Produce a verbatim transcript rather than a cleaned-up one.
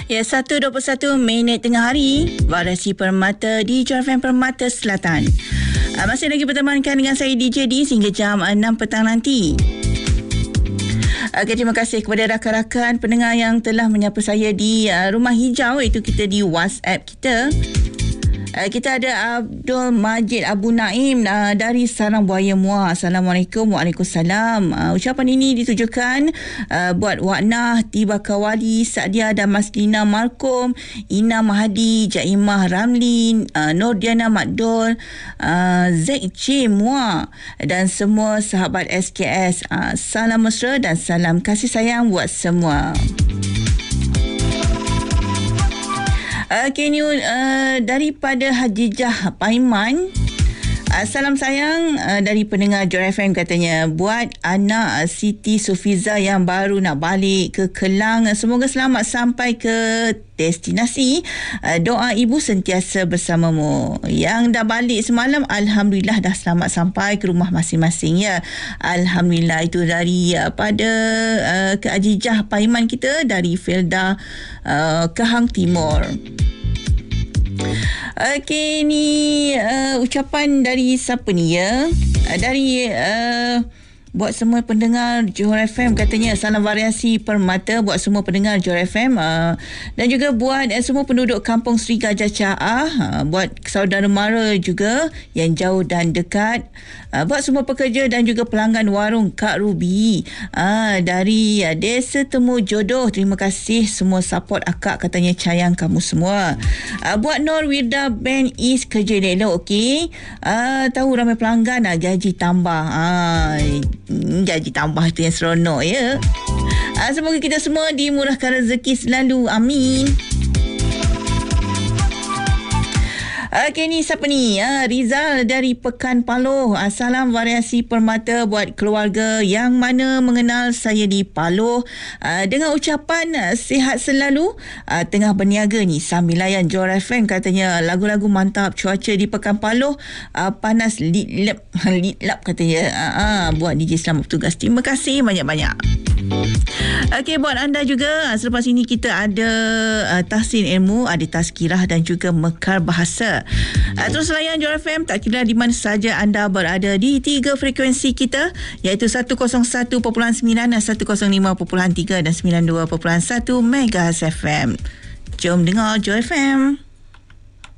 Ya, satu dua puluh satu minit tengah hari. Variasi Permata di J F M Permata Selatan. Uh, masih lagi bertemankan dengan saya D J D hingga jam enam petang nanti. Okay, terima kasih kepada rakan-rakan pendengar yang telah menyapa saya di uh, Rumah Hijau, iaitu kita di WhatsApp kita. Uh, kita ada Abdul Majid Abu Naim uh, dari Sarang Buaya Muar. Assalamualaikum. Waalaikumsalam. Uh, ucapan ini ditujukan uh, buat Wak Nah, Tiba Kawali, Saadia dan Maslina Markom, Ina Mahadi, Jaimah Ramlin, uh, Nordiana Makdul, uh, Zack J Muar dan semua sahabat S K S. Uh, salam mesra dan salam kasih sayang buat semua. Okey, ni uh, daripada Hajijah Paiman. Uh, salam sayang uh, dari pendengar J F M, katanya buat anak uh, Siti Sufiza yang baru nak balik ke Kelang. Semoga selamat sampai ke destinasi. Uh, doa ibu sentiasa bersamamu. Yang dah balik semalam, alhamdulillah dah selamat sampai ke rumah masing-masing ya. Alhamdulillah. Itu dari uh, pada uh, ke Hajijah Paiman kita dari Felda uh, Kehang Timur. Okey, ni uh, ucapan dari siapa ni ya? Uh, dari uh, buat semua pendengar Johor F M, katanya salam variasi Permata buat semua pendengar Johor F M, uh, dan juga buat uh, semua penduduk Kampung Sri Gajah Caah, uh, buat saudara mara juga yang jauh dan dekat, uh, buat semua pekerja dan juga pelanggan warung Kak Ruby uh, dari uh, Desa Temu Jodoh. Terima kasih semua support akak, katanya sayang kamu semua. Uh, buat Nur Wirda Ben East kerja elok, okey. Uh, tahu ramai pelanggan uh, gaji tambah. Uh, gaji tambah tu yang seronok ya. Uh, semoga kita semua dimurahkan rezeki selalu. Amin. Okey, ni siapa ni? Uh, Rizal dari Pekan Paloh. Uh, salam variasi Permata buat keluarga yang mana mengenal saya di Paloh. Uh, dengan ucapan uh, sihat selalu. Uh, tengah berniaga ni sambil layan Johor F M, katanya lagu-lagu mantap. Cuaca di Pekan Paloh uh, panas litlap litlap, katanya. Uh, uh, buat D J selamat bertugas. Terima kasih banyak-banyak. Okey, buat anda juga, selepas ini kita ada uh, tahsin ilmu, ada tazkirah dan juga mekar bahasa. Uh, terus layan Johor F M, tak kira di mana saja anda berada di tiga frekuensi kita, iaitu seratus satu perpuluhan sembilan, seratus lima perpuluhan tiga dan sembilan puluh dua perpuluhan satu megahertz F M. Jom dengar Johor F M.